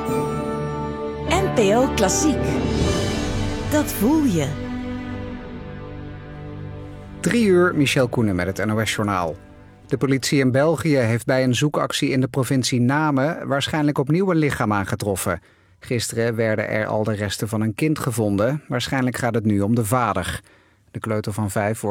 NPO Klassiek. Dat voel je. 3 uur, Michel Koenen met het NOS-journaal. De politie in België heeft bij een zoekactie in de provincie Namen waarschijnlijk opnieuw een lichaam aangetroffen. Gisteren werden er al de resten van een kind gevonden. Waarschijnlijk gaat het nu om de vader. De kleuter van 5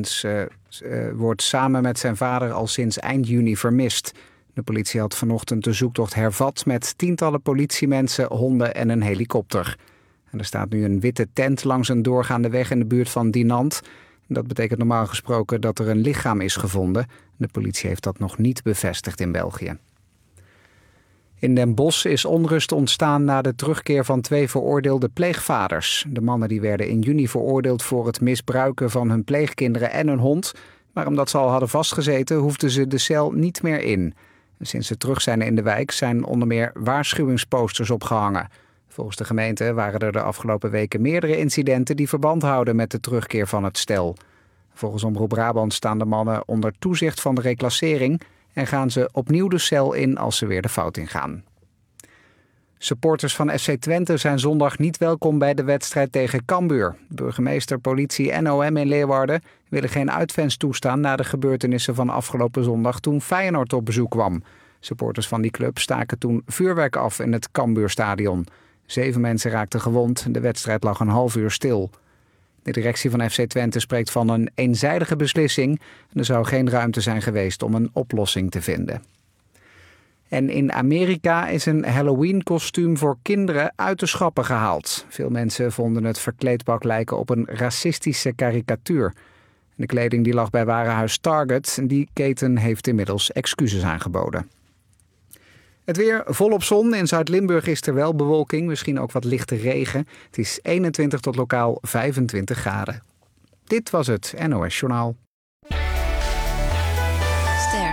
wordt samen met zijn vader al sinds eind juni vermist. De politie had vanochtend de zoektocht hervat met tientallen politiemensen, honden en een helikopter. En er staat nu een witte tent langs een doorgaande weg in de buurt van Dinant. Dat betekent normaal gesproken dat er een lichaam is gevonden. De politie heeft dat nog niet bevestigd in België. In Den Bosch is onrust ontstaan na de terugkeer van 2 veroordeelde pleegvaders. De mannen die werden in juni veroordeeld voor het misbruiken van hun pleegkinderen en hun hond. Maar omdat ze al hadden vastgezeten, hoefden ze de cel niet meer in. Sinds ze terug zijn in de wijk zijn onder meer waarschuwingsposters opgehangen. Volgens de gemeente waren er de afgelopen weken meerdere incidenten die verband houden met de terugkeer van het stel. Volgens Omroep Brabant staan de mannen onder toezicht van de reclassering en gaan ze opnieuw de cel in als ze weer de fout ingaan. Supporters van FC Twente zijn zondag niet welkom bij de wedstrijd tegen Cambuur. Burgemeester, politie en OM in Leeuwarden willen geen uitfans toestaan na de gebeurtenissen van afgelopen zondag toen Feyenoord op bezoek kwam. Supporters van die club staken toen vuurwerk af in het Cambuurstadion. 7 mensen raakten gewond. De wedstrijd lag een half uur stil. De directie van FC Twente spreekt van een eenzijdige beslissing. Er zou geen ruimte zijn geweest om een oplossing te vinden. En in Amerika is een Halloween-kostuum voor kinderen uit de schappen gehaald. Veel mensen vonden het verkleedpak lijken op een racistische karikatuur. De kleding die lag bij warenhuis Target. Die keten heeft inmiddels excuses aangeboden. Het weer volop zon. In Zuid-Limburg is er wel bewolking, misschien ook wat lichte regen. Het is 21 tot lokaal 25 graden. Dit was het NOS Journaal. Ster.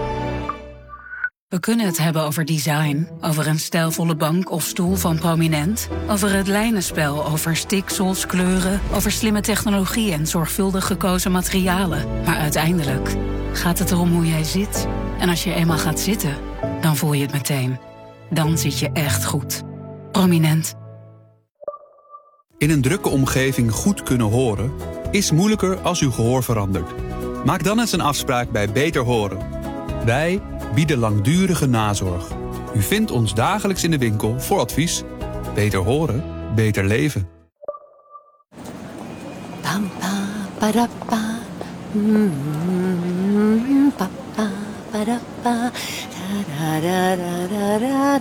We kunnen het hebben over design, over een stijlvolle bank of stoel van Prominent, over het lijnenspel, over stiksels, kleuren, over slimme technologie en zorgvuldig gekozen materialen. Maar uiteindelijk gaat het erom hoe jij zit. En als je eenmaal gaat zitten, dan voel je het meteen. Dan zit je echt goed. Prominent. In een drukke omgeving goed kunnen horen is moeilijker als uw gehoor verandert. Maak dan eens een afspraak bij Beter Horen. Wij bieden langdurige nazorg. U vindt ons dagelijks in de winkel voor advies. Beter horen, beter leven. Pam, pam, padappa. Papa, padappa. Da, da, da, da, da.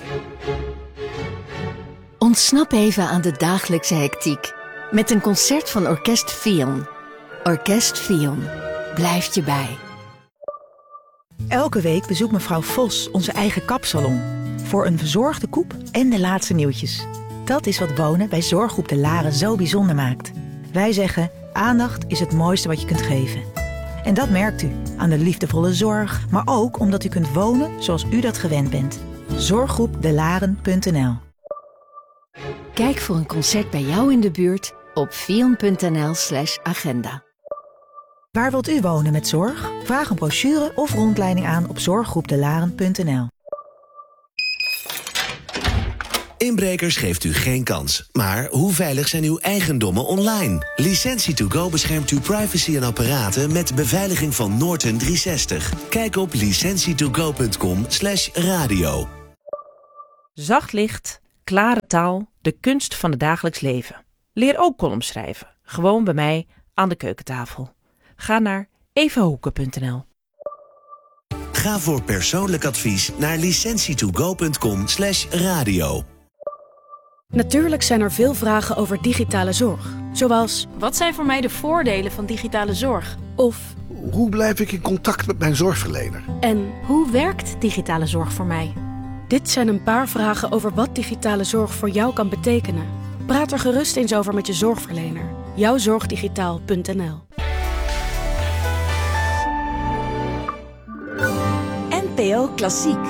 Ontsnap even aan de dagelijkse hectiek met een concert van Orkest Fion. Orkest Fion blijft je bij. Elke week bezoekt mevrouw Vos onze eigen kapsalon. Voor een verzorgde koep en de laatste nieuwtjes. Dat is wat wonen bij Zorggroep De Laren zo bijzonder maakt. Wij zeggen, aandacht is het mooiste wat je kunt geven. En dat merkt u aan de liefdevolle zorg, maar ook omdat u kunt wonen zoals u dat gewend bent. Zorggroepdelaren.nl. Kijk voor een concert bij jou in de buurt op fion.nl/agenda. Waar wilt u wonen met zorg? Vraag een brochure of rondleiding aan op zorggroepdelaren.nl. Inbrekers geeft u geen kans. Maar hoe veilig zijn uw eigendommen online? Licentie2Go beschermt uw privacy en apparaten met beveiliging van Norton 360. Kijk op licentietogo.com/radio. Zacht licht, klare taal, de kunst van het dagelijks leven. Leer ook columns schrijven. Gewoon bij mij aan de keukentafel. Ga naar evahoeken.nl. Ga voor persoonlijk advies naar licentietogo.com/radio. Natuurlijk zijn er veel vragen over digitale zorg. Zoals, wat zijn voor mij de voordelen van digitale zorg? Of, hoe blijf ik in contact met mijn zorgverlener? En, hoe werkt digitale zorg voor mij? Dit zijn een paar vragen over wat digitale zorg voor jou kan betekenen. Praat er gerust eens over met je zorgverlener. Jouwzorgdigitaal.nl. NPO Klassiek.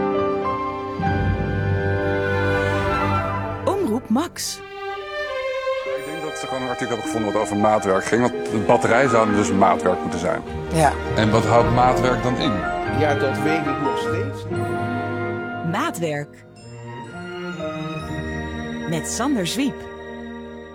Omroep Max. Ik denk dat ze gewoon een artikel hebben gevonden wat over maatwerk ging. Want de batterij zou dus maatwerk moeten zijn. Ja. En wat houdt maatwerk dan in? Ja, dat weet ik nog steeds niet. Maatwerk. met Sander Zwiep.